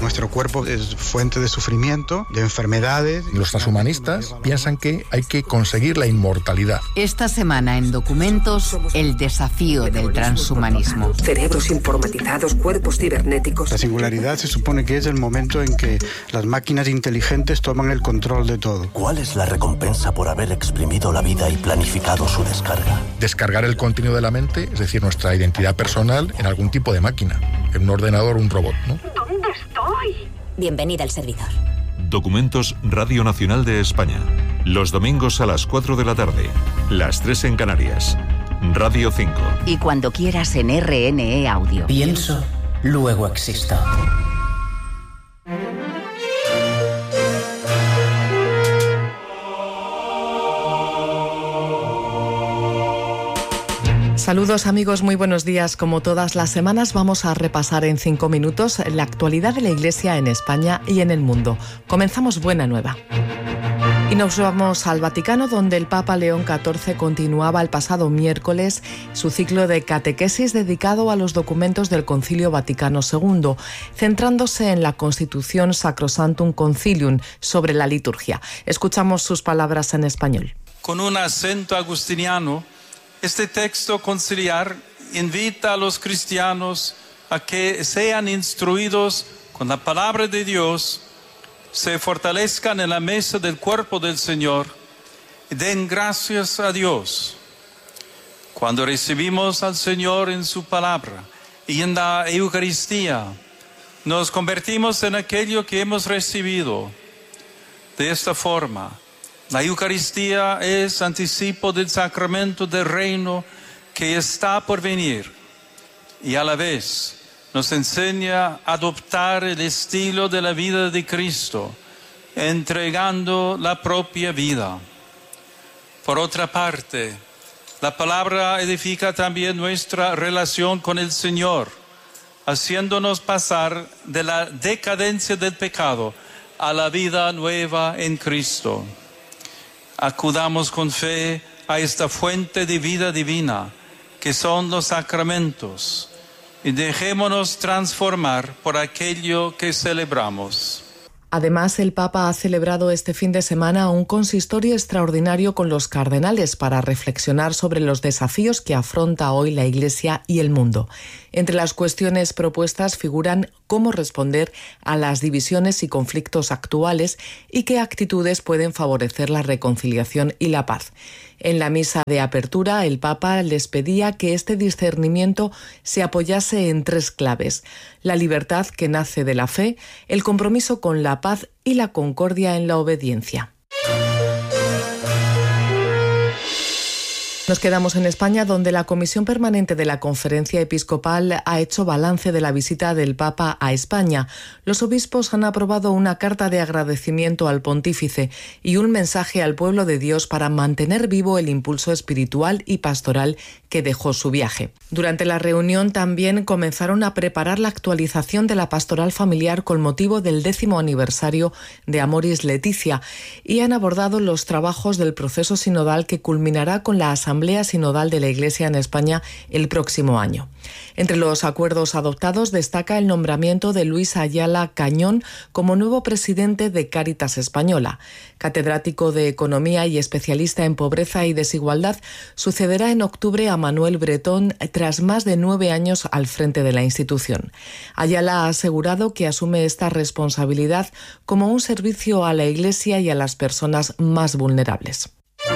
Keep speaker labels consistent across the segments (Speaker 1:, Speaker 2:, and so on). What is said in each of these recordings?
Speaker 1: Nuestro cuerpo es fuente de sufrimiento, de enfermedades.
Speaker 2: Los transhumanistas piensan que hay que conseguir la inmortalidad.
Speaker 3: Esta semana en Documentos, el desafío del transhumanismo.
Speaker 4: Cerebros informatizados, cuerpos cibernéticos.
Speaker 1: La singularidad se supone que es el momento en que las máquinas inteligentes toman el control de todo.
Speaker 5: ¿Cuál es la recompensa por haber exprimido la vida y planificado su descarga?
Speaker 2: Descargar el contenido de la mente, es decir, nuestra identidad personal, en algún tipo de máquina, en un ordenador o un robot, ¿no?
Speaker 4: ¿Dónde estoy?
Speaker 6: Bienvenida al servidor.
Speaker 7: Documentos Radio Nacional de España. Los domingos a las 4 de la tarde, las 3 en Canarias. Radio 5.
Speaker 3: Y cuando quieras en RNE Audio.
Speaker 8: Pienso, luego existo.
Speaker 9: Saludos amigos, muy buenos días. Como todas las semanas vamos a repasar en 5 minutos la actualidad de la Iglesia en España y en el mundo. Comenzamos Buena Nueva. Y nos vamos al Vaticano, donde el Papa León XIV continuaba el pasado miércoles su ciclo de catequesis dedicado a los documentos del Concilio Vaticano II, centrándose en la Constitución Sacrosanctum Concilium sobre la liturgia. Escuchamos sus palabras en español.
Speaker 10: Con un acento agustiniano, este texto conciliar invita a los cristianos a que sean instruidos con la palabra de Dios, se fortalezcan en la mesa del cuerpo del Señor y den gracias a Dios. Cuando recibimos al Señor en su palabra y en la Eucaristía, nos convertimos en aquello que hemos recibido. De esta forma, la Eucaristía es anticipo del sacramento del reino que está por venir y a la vez nos enseña a adoptar el estilo de la vida de Cristo, entregando la propia vida. Por otra parte, la palabra edifica también nuestra relación con el Señor, haciéndonos pasar de la decadencia del pecado a la vida nueva en Cristo. Acudamos con fe a esta fuente de vida divina, que son los sacramentos, y dejémonos transformar por aquello que celebramos.
Speaker 9: Además, el Papa ha celebrado este fin de semana un consistorio extraordinario con los cardenales para reflexionar sobre los desafíos que afronta hoy la Iglesia y el mundo. Entre las cuestiones propuestas figuran cómo responder a las divisiones y conflictos actuales y qué actitudes pueden favorecer la reconciliación y la paz. En la misa de apertura, el Papa les pedía que este discernimiento se apoyase en 3 claves: la libertad que nace de la fe, el compromiso con la paz y la concordia en la obediencia. Nos quedamos en España, donde la Comisión Permanente de la Conferencia Episcopal ha hecho balance de la visita del Papa a España. Los obispos han aprobado una carta de agradecimiento al pontífice y un mensaje al pueblo de Dios para mantener vivo el impulso espiritual y pastoral que dejó su viaje. Durante la reunión también comenzaron a preparar la actualización de la pastoral familiar con motivo del 10º aniversario de Amoris Laetitia y han abordado los trabajos del proceso sinodal que culminará con la Asamblea Sinodal de la Iglesia en España el próximo año. Entre los acuerdos adoptados destaca el nombramiento de Luis Ayala Cañón como nuevo presidente de Cáritas Española. Catedrático de Economía y especialista en pobreza y desigualdad, sucederá en octubre a Manuel Bretón tras más de 9 años al frente de la institución. Ayala ha asegurado que asume esta responsabilidad como un servicio a la Iglesia y a las personas más vulnerables.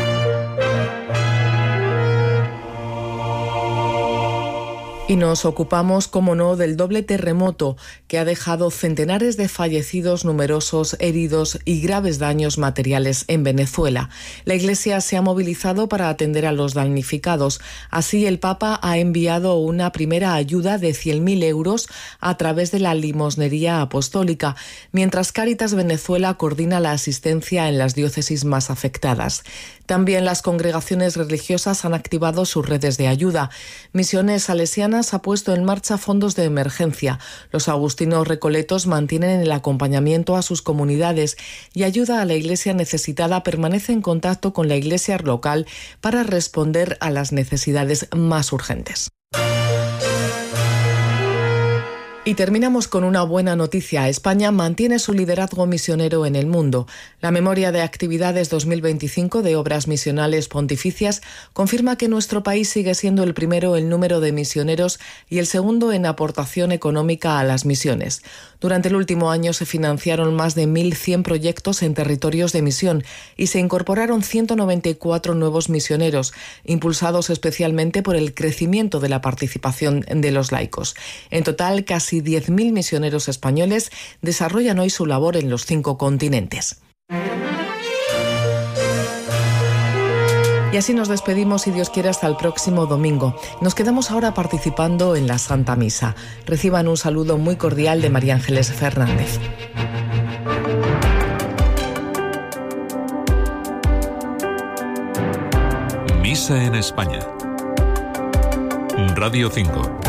Speaker 9: Y nos ocupamos, como no, del doble terremoto que ha dejado centenares de fallecidos, numerosos heridos y graves daños materiales en Venezuela. La Iglesia se ha movilizado para atender a los damnificados. Así, el Papa ha enviado una primera ayuda de 100.000 euros a través de la limosnería apostólica, mientras Cáritas Venezuela coordina la asistencia en las diócesis más afectadas. También las congregaciones religiosas han activado sus redes de ayuda. Misiones Salesianas ha puesto en marcha fondos de emergencia. Los agustinos recoletos mantienen el acompañamiento a sus comunidades y ayuda a la Iglesia necesitada permanece en contacto con la Iglesia local para responder a las necesidades más urgentes. Y terminamos con una buena noticia. España mantiene su liderazgo misionero en el mundo. La memoria de actividades 2025 de obras misionales pontificias confirma que nuestro país sigue siendo el primero en número de misioneros y el segundo en aportación económica a las misiones. Durante el último año se financiaron más de 1.100 proyectos en territorios de misión y se incorporaron 194 nuevos misioneros, impulsados especialmente por el crecimiento de la participación de los laicos. En total, casi 10.000 misioneros españoles desarrollan hoy su labor en los 5 continentes. Y así nos despedimos, si Dios quiere, hasta el próximo domingo. Nos quedamos ahora participando en la Santa Misa. Reciban un saludo muy cordial de María Ángeles Fernández.
Speaker 7: Misa en España. Radio 5.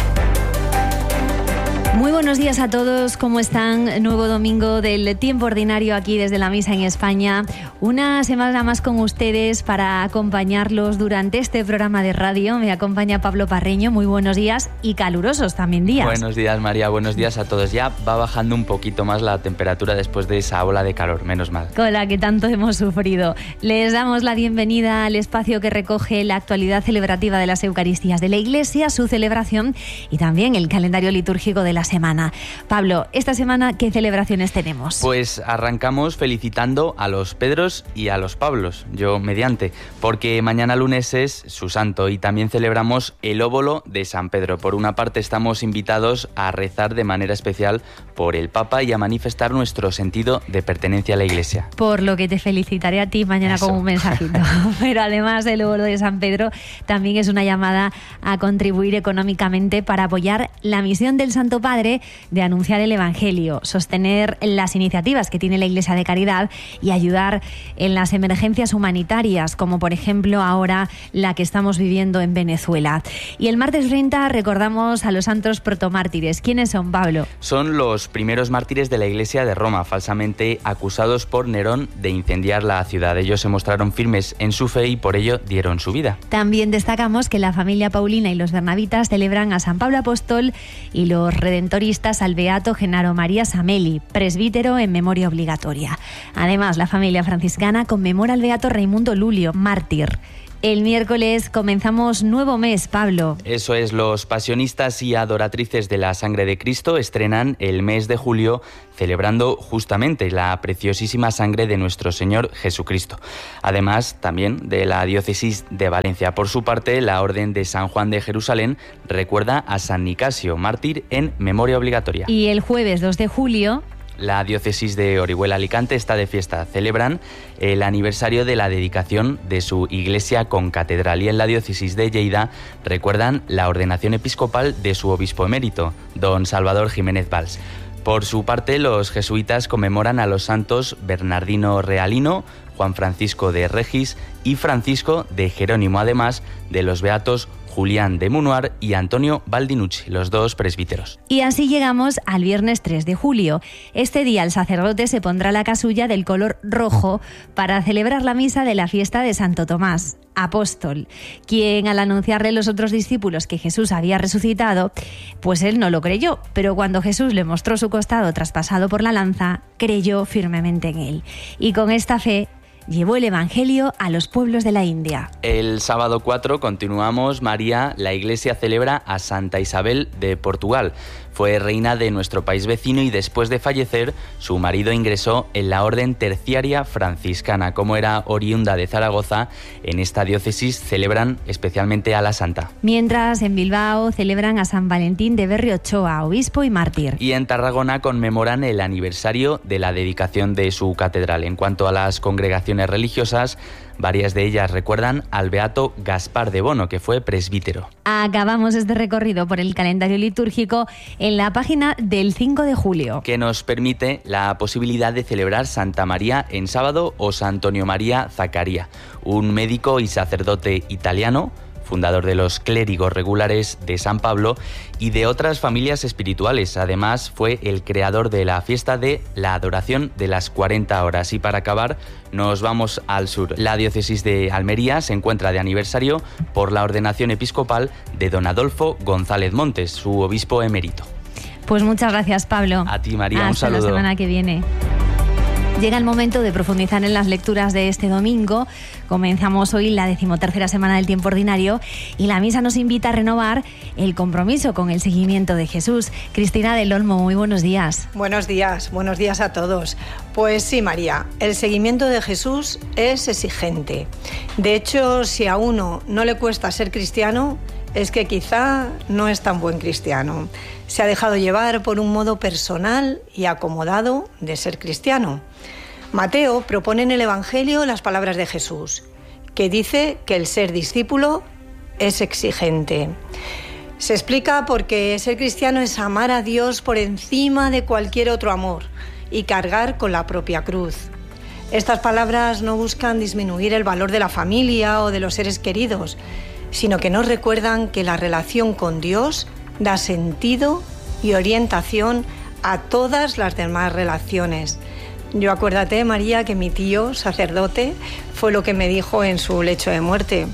Speaker 6: Muy buenos días a todos, ¿cómo están? Nuevo domingo del tiempo ordinario aquí desde la Misa en España. Una semana más con ustedes para acompañarlos durante este programa de radio. Me acompaña Pablo Parreño, muy buenos días y calurosos también días.
Speaker 11: Buenos días, María, buenos días a todos. Ya va bajando un poquito más la temperatura después de esa ola de calor, menos mal.
Speaker 6: Con la que tanto hemos sufrido. Les damos la bienvenida al espacio que recoge la actualidad celebrativa de las Eucaristías de la Iglesia, su celebración y también el calendario litúrgico de la semana. Pablo, esta semana, ¿qué celebraciones tenemos?
Speaker 11: Pues arrancamos felicitando a los Pedros y a los Pablos, yo mediante, porque mañana lunes es su santo y también celebramos el óbolo de San Pedro. Por una parte estamos invitados a rezar de manera especial por el Papa y a manifestar nuestro sentido de pertenencia a la Iglesia.
Speaker 6: Por lo que te felicitaré a ti mañana con un mensajito. Pero además el óbolo de San Pedro también es una llamada a contribuir económicamente para apoyar la misión del Santo Padre de anunciar el Evangelio, sostener las iniciativas que tiene la Iglesia de Caridad y ayudar en las emergencias humanitarias, como por ejemplo ahora la que estamos viviendo en Venezuela. Y el martes 30 recordamos a los santos protomártires. ¿Quiénes son, Pablo?
Speaker 11: Son los primeros mártires de la Iglesia de Roma, falsamente acusados por Nerón de incendiar la ciudad. Ellos se mostraron firmes en su fe y por ello dieron su vida.
Speaker 6: También destacamos que la familia Paulina y los bernabitas celebran a San Pablo Apóstol y los redentoristas al beato Genaro María Sameli, presbítero en memoria obligatoria. Además, la familia franciscana conmemora al beato Raimundo Lulio, mártir. El miércoles comenzamos nuevo mes, Pablo.
Speaker 11: Eso es, los pasionistas y adoratrices de la sangre de Cristo estrenan el mes de julio celebrando justamente la preciosísima sangre de nuestro Señor Jesucristo. Además, también de la diócesis de Valencia. Por su parte, la Orden de San Juan de Jerusalén recuerda a San Nicasio, mártir en memoria obligatoria.
Speaker 6: Y el jueves 2 de julio...
Speaker 11: La diócesis de Orihuela-Alicante está de fiesta. Celebran el aniversario de la dedicación de su iglesia con catedral y en la diócesis de Lleida recuerdan la ordenación episcopal de su obispo emérito, don Salvador Jiménez Valls. Por su parte, los jesuitas conmemoran a los santos Bernardino Realino, Juan Francisco de Regis y Francisco de Jerónimo, además de los beatos Julián de Munuar y Antonio Baldinucci, los dos presbíteros.
Speaker 6: Y así llegamos al viernes 3 de julio. Este día el sacerdote se pondrá la casulla del color rojo para celebrar la misa de la fiesta de Santo Tomás, apóstol, quien al anunciarle a los otros discípulos que Jesús había resucitado, pues él no lo creyó, pero cuando Jesús le mostró su costado traspasado por la lanza, creyó firmemente en él. Y con esta fe llevó el Evangelio a los pueblos de la India.
Speaker 11: El sábado 4 continuamos, María, la Iglesia celebra a Santa Isabel de Portugal. Fue reina de nuestro país vecino y después de fallecer, su marido ingresó en la Orden Terciaria Franciscana. Como era oriunda de Zaragoza, en esta diócesis celebran especialmente a la santa.
Speaker 6: Mientras en Bilbao celebran a San Valentín de Berriochoa, obispo y mártir.
Speaker 11: Y en Tarragona conmemoran el aniversario de la dedicación de su catedral. En cuanto a las congregaciones religiosas, varias de ellas recuerdan al beato Gaspar de Bono, que fue presbítero.
Speaker 6: Acabamos este recorrido por el calendario litúrgico en la página del 5 de julio.
Speaker 11: Que nos permite la posibilidad de celebrar Santa María en sábado o San Antonio María Zaccaria, un médico y sacerdote italiano, fundador de los clérigos regulares de San Pablo y de otras familias espirituales. Además, fue el creador de la fiesta de la adoración de las 40 horas. Y para acabar, nos vamos al sur. La diócesis de Almería se encuentra de aniversario por la ordenación episcopal de don Adolfo González Montes, su obispo emérito.
Speaker 6: Pues muchas gracias, Pablo.
Speaker 11: A ti, María, un saludo.
Speaker 6: Hasta la semana que viene. Llega el momento de profundizar en las lecturas de este domingo. Comenzamos hoy la 13ª semana del tiempo ordinario y la misa nos invita a renovar el compromiso con el seguimiento de Jesús. Cristina del Olmo, muy buenos días.
Speaker 12: Buenos días a todos. Pues sí, María, el seguimiento de Jesús es exigente. De hecho, si a uno no le cuesta ser cristiano, es que quizá no es tan buen cristiano. Se ha dejado llevar por un modo personal y acomodado de ser cristiano. Mateo propone en el Evangelio las palabras de Jesús, que dice que el ser discípulo es exigente. Se explica porque ser cristiano es amar a Dios por encima de cualquier otro amor y cargar con la propia cruz. Estas palabras no buscan disminuir el valor de la familia o de los seres queridos, sino que nos recuerdan que la relación con Dios da sentido y orientación a todas las demás relaciones. Yo acuérdate, María, que mi tío, sacerdote, fue lo que me dijo en su lecho de muerte.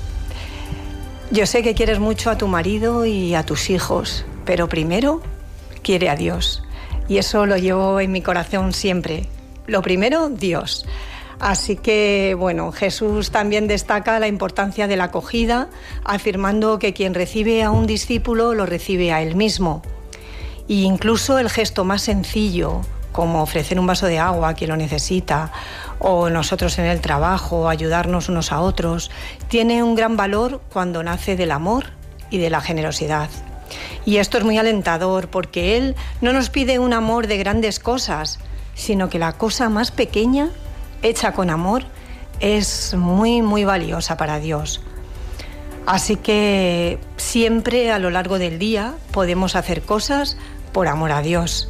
Speaker 12: Yo sé que quieres mucho a tu marido y a tus hijos, pero primero quiere a Dios. Y eso lo llevo en mi corazón siempre. Lo primero, Dios. Así que, bueno, Jesús también destaca la importancia de la acogida, afirmando que quien recibe a un discípulo lo recibe a él mismo. E incluso el gesto más sencillo, como ofrecer un vaso de agua a quien lo necesita, o nosotros en el trabajo, ayudarnos unos a otros, tiene un gran valor cuando nace del amor y de la generosidad. Y esto es muy alentador porque Él no nos pide un amor de grandes cosas, sino que la cosa más pequeña, hecha con amor, es muy, muy valiosa para Dios. Así que siempre a lo largo del día podemos hacer cosas por amor a Dios.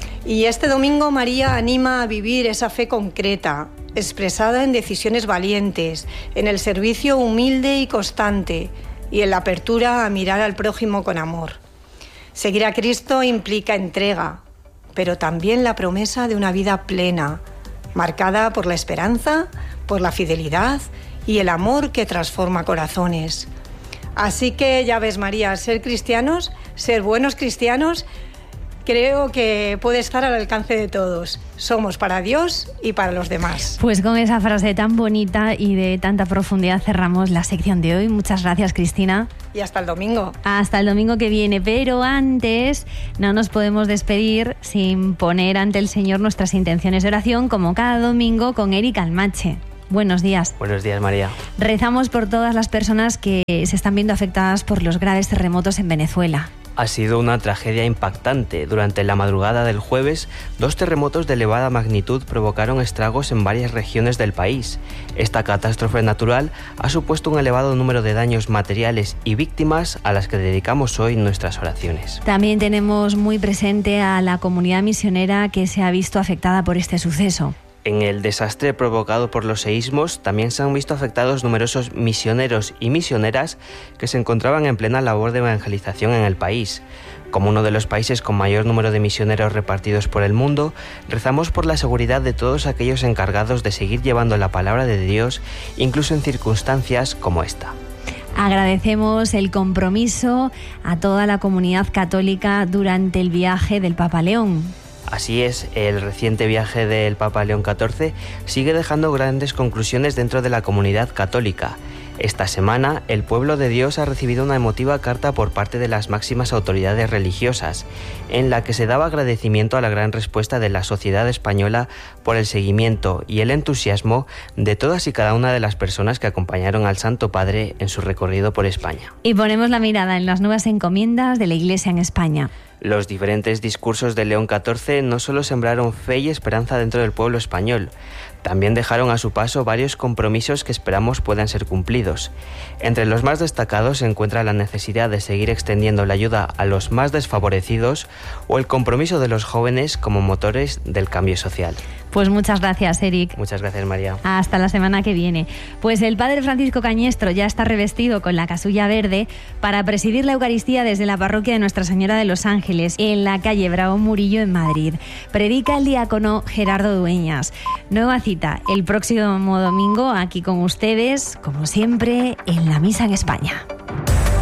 Speaker 12: Y este domingo María anima a vivir esa fe concreta, expresada en decisiones valientes, en el servicio humilde y constante y en la apertura a mirar al prójimo con amor. Seguir a Cristo implica entrega, pero también la promesa de una vida plena, marcada por la esperanza, por la fidelidad y el amor que transforma corazones. Así que ya ves, María, ser cristianos, ser buenos cristianos, creo que puede estar al alcance de todos. Somos para Dios y para los demás.
Speaker 6: Pues con esa frase tan bonita y de tanta profundidad cerramos la sección de hoy. Muchas gracias, Cristina.
Speaker 12: Y hasta el domingo.
Speaker 6: Hasta el domingo que viene. Pero antes no nos podemos despedir sin poner ante el Señor nuestras intenciones de oración, como cada domingo con Eric Almache. Buenos días.
Speaker 13: Buenos días, María.
Speaker 6: Rezamos por todas las personas que se están viendo afectadas por los graves terremotos en Venezuela.
Speaker 13: Ha sido una tragedia impactante. Durante la madrugada del jueves, 2 terremotos de elevada magnitud provocaron estragos en varias regiones del país. Esta catástrofe natural ha supuesto un elevado número de daños materiales y víctimas a las que dedicamos hoy nuestras oraciones.
Speaker 6: También tenemos muy presente a la comunidad misionera que se ha visto afectada por este suceso.
Speaker 13: En el desastre provocado por los seísmos también se han visto afectados numerosos misioneros y misioneras que se encontraban en plena labor de evangelización en el país. Como uno de los países con mayor número de misioneros repartidos por el mundo, rezamos por la seguridad de todos aquellos encargados de seguir llevando la palabra de Dios, incluso en circunstancias como esta.
Speaker 6: Agradecemos el compromiso a toda la comunidad católica durante el viaje del Papa León.
Speaker 13: Así es, el reciente viaje del Papa León XIV sigue dejando grandes conclusiones dentro de la comunidad católica. Esta semana, el pueblo de Dios ha recibido una emotiva carta por parte de las máximas autoridades religiosas, en la que se daba agradecimiento a la gran respuesta de la sociedad española por el seguimiento y el entusiasmo de todas y cada una de las personas que acompañaron al Santo Padre en su recorrido por España.
Speaker 6: Y ponemos la mirada en las nuevas encomiendas de la Iglesia en España.
Speaker 13: Los diferentes discursos de León XIV no solo sembraron fe y esperanza dentro del pueblo español, también dejaron a su paso varios compromisos que esperamos puedan ser cumplidos. Entre los más destacados se encuentra la necesidad de seguir extendiendo la ayuda a los más desfavorecidos o el compromiso de los jóvenes como motores del cambio social.
Speaker 6: Pues muchas gracias, Eric.
Speaker 13: Muchas gracias, María.
Speaker 6: Hasta la semana que viene. Pues el padre Francisco Cañestro ya está revestido con la casulla verde para presidir la Eucaristía desde la parroquia de Nuestra Señora de los Ángeles, en la calle Bravo Murillo, en Madrid. Predica el diácono Gerardo Dueñas. Nueva cita el próximo domingo aquí con ustedes, como siempre, en la Misa en España.